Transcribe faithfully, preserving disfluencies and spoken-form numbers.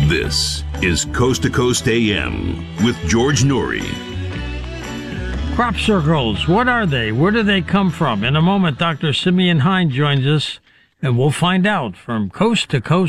This is Coast to Coast A M with George Noory. Crop circles, what are they? Where do they come from? In a moment, Doctor Simeon Hein joins us, and we'll find out from Coast to Coast.